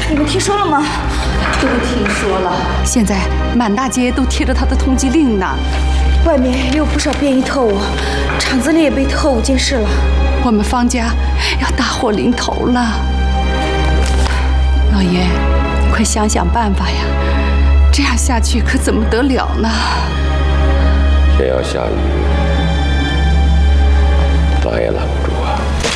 你们听说了吗？ 都听说了， 现在满大街都贴着他的通缉令呢。 外面也有不少便衣特务，厂子里也被特务监视了。 我们方家要大祸临头了。老爷，你快想想办法呀！这样下去可怎么得了呢？ 天要下雨，来了。